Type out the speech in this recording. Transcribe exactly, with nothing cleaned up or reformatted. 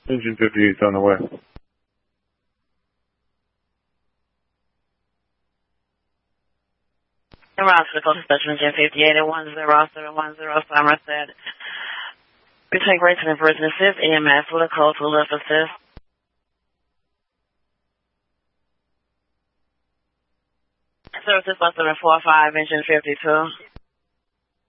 Engine fifty-eight is on the way. Rockford, Coastal Station, Engine fifty-eight at one zero seven one zero, Somerset. We take rates and emergency assist, E M S, with a code to lift assist. Services one seven four five, Engine fifty-two.